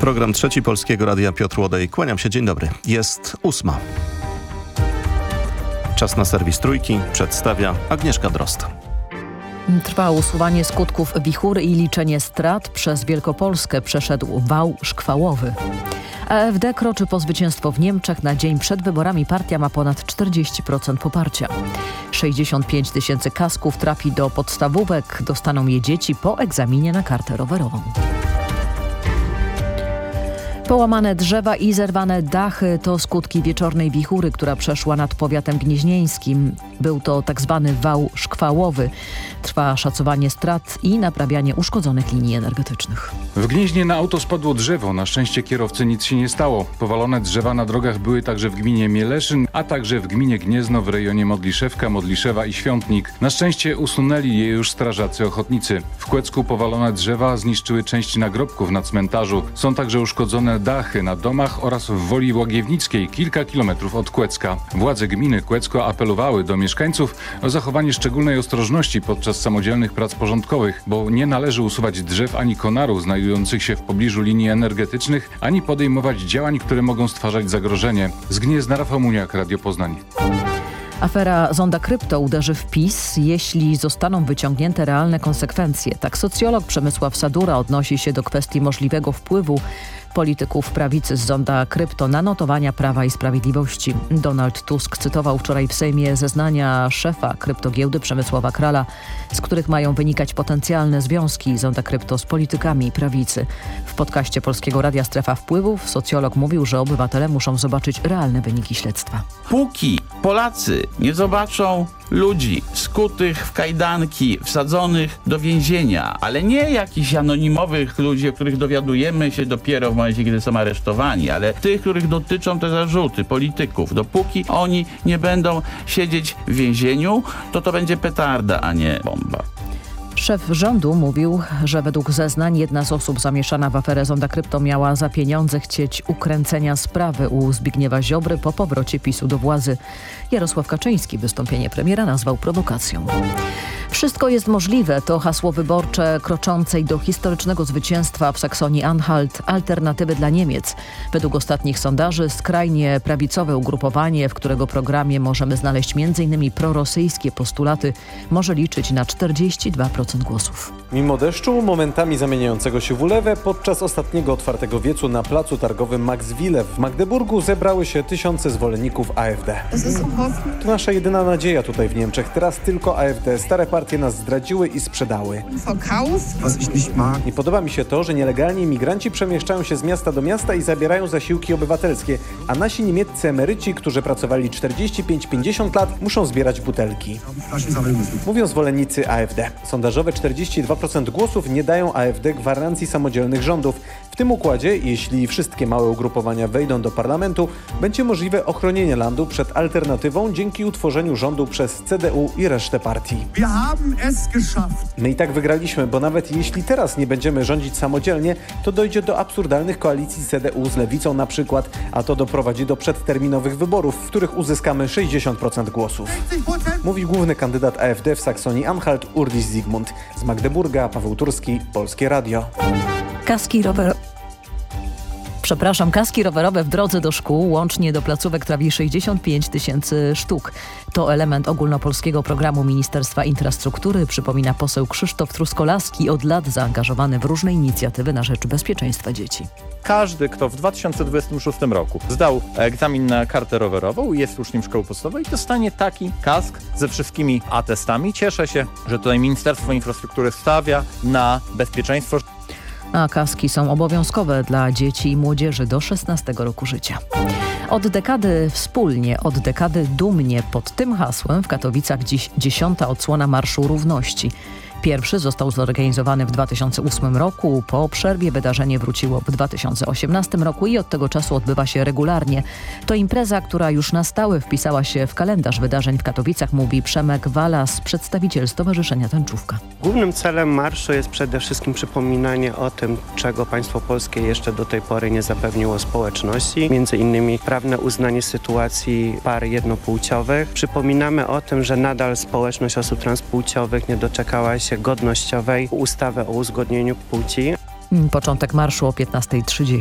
Program Trzeci Polskiego Radia, Piotr Łodej. Kłaniam się, dzień dobry. Jest 8. Czas na serwis Trójki. Przedstawia Agnieszka Drozd. Trwa usuwanie skutków wichury i liczenie strat. Przez Wielkopolskę przeszedł wał szkwałowy. AfD kroczy po zwycięstwo w Niemczech. Na dzień przed wyborami partia ma ponad 40% poparcia. 65 tysięcy kasków trafi do podstawówek. Dostaną je dzieci po egzaminie na kartę rowerową. Połamane drzewa i zerwane dachy to skutki wieczornej wichury, która przeszła nad powiatem gnieźnieńskim. Był to tak zwany wał szkwałowy. Trwa szacowanie strat i naprawianie uszkodzonych linii energetycznych. W Gnieźnie na auto spadło drzewo. Na szczęście kierowcy nic się nie stało. Powalone drzewa na drogach były także w gminie Mieleszyn, a także w gminie Gniezno w rejonie Modliszewka, Modliszewa i Świątnik. Na szczęście usunęli je już strażacy ochotnicy. W Kłecku powalone drzewa zniszczyły część nagrobków na cmentarzu. Są także uszkodzone dachy na domach oraz w Woli Łagiewnickiej, kilka kilometrów od Kłecka. Władze gminy Kłecko apelowały do mieszkańców o zachowanie szczególnej ostrożności podczas samodzielnych prac porządkowych, bo nie należy usuwać drzew ani konarów znajdujących się w pobliżu linii energetycznych, ani podejmować działań, które mogą stwarzać zagrożenie. Z Gniezna Rafał Muniak, Radio Poznań. Afera Zonda Krypto uderzy w PiS, jeśli zostaną wyciągnięte realne konsekwencje. Tak socjolog Przemysław Sadura odnosi się do kwestii możliwego wpływu polityków prawicy z Zonda Krypto na notowania Prawa i Sprawiedliwości. Donald Tusk cytował wczoraj w Sejmie zeznania szefa kryptogiełdy Przemysława Krala, z których mają wynikać potencjalne związki Zonda Krypto z politykami prawicy. W podcaście Polskiego Radia Strefa Wpływów socjolog mówił, że obywatele muszą zobaczyć realne wyniki śledztwa. Póki Polacy nie zobaczą ludzi skutych w kajdanki, wsadzonych do więzienia, ale nie jakichś anonimowych ludzi, o których dowiadujemy się dopiero w momencie, kiedy są aresztowani, ale tych, których dotyczą te zarzuty, polityków. Dopóki oni nie będą siedzieć w więzieniu, to będzie petarda, a nie bomba. Szef rządu mówił, że według zeznań jedna z osób zamieszana w aferę Zonda Krypto miała za pieniądze chcieć ukręcenia sprawy u Zbigniewa Ziobry po powrocie PiS-u do władzy. Jarosław Kaczyński wystąpienie premiera nazwał prowokacją. Wszystko jest możliwe to hasło wyborcze kroczącej do historycznego zwycięstwa w Saksonii-Anhalt Alternatywy dla Niemiec. Według ostatnich sondaży skrajnie prawicowe ugrupowanie, w którego programie możemy znaleźć m.in. prorosyjskie postulaty, może liczyć na 42% głosów. Mimo deszczu, momentami zamieniającego się w ulewę, podczas ostatniego otwartego wiecu na placu targowym Max Wille w Magdeburgu zebrały się tysiące zwolenników AfD. To nasza jedyna nadzieja tutaj w Niemczech. Teraz tylko AfD. Stare partie nas zdradziły i sprzedały. Nie podoba mi się to, że nielegalni imigranci przemieszczają się z miasta do miasta i zabierają zasiłki obywatelskie, a nasi niemieccy emeryci, którzy pracowali 45-50 lat, muszą zbierać butelki. Mówią zwolennicy AfD. Sondażowe 42% głosów nie dają AfD gwarancji samodzielnych rządów. W tym układzie, jeśli wszystkie małe ugrupowania wejdą do parlamentu, będzie możliwe ochronienie landu przed alternatywą dzięki utworzeniu rządu przez CDU i resztę partii. My i tak wygraliśmy, bo nawet jeśli teraz nie będziemy rządzić samodzielnie, to dojdzie do absurdalnych koalicji CDU z lewicą na przykład, a to doprowadzi do przedterminowych wyborów, w których uzyskamy 60% głosów. Mówi główny kandydat AfD w Saksonii-Anhalt Urdis Zygmunt. Z Magdeburga Paweł Turski, Polskie Radio. Kaski rowerowe w drodze do szkół łącznie do placówek trafi 65 tysięcy sztuk. To element ogólnopolskiego programu Ministerstwa Infrastruktury, przypomina poseł Krzysztof Truskolaski, od lat zaangażowany w różne inicjatywy na rzecz bezpieczeństwa dzieci. Każdy, kto w 2026 roku zdał egzamin na kartę rowerową i jest uczniem szkoły podstawowej, dostanie taki kask ze wszystkimi atestami. Cieszę się, że tutaj Ministerstwo Infrastruktury stawia na bezpieczeństwo. A kaski są obowiązkowe dla dzieci i młodzieży do 16 roku życia. Od dekady wspólnie, od dekady dumnie. Pod tym hasłem w Katowicach dziś 10. odsłona Marszu Równości. Pierwszy został zorganizowany w 2008 roku. Po przerwie wydarzenie wróciło w 2018 roku i od tego czasu odbywa się regularnie. To impreza, która już na stałe wpisała się w kalendarz wydarzeń w Katowicach, mówi Przemek Walas, przedstawiciel Stowarzyszenia Tęczówka. Głównym celem marszu jest przede wszystkim przypominanie o tym, czego państwo polskie jeszcze do tej pory nie zapewniło społeczności. Między innymi prawne uznanie sytuacji par jednopłciowych. Przypominamy o tym, że nadal społeczność osób transpłciowych nie doczekała się godnościowej ustawy o uzgodnieniu płci. Początek marszu o 15:30.